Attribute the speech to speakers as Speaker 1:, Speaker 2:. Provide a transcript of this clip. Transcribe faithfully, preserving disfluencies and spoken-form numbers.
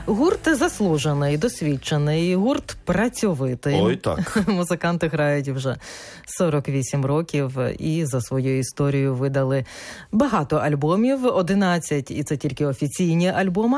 Speaker 1: Гурт заслужений, досвідчений, гурт працьовитий.
Speaker 2: Ой, так.
Speaker 1: Музиканти грають вже сорок вісім років і за свою історію видали багато альбомів, одинадцять, і це тільки офіційні альбоми.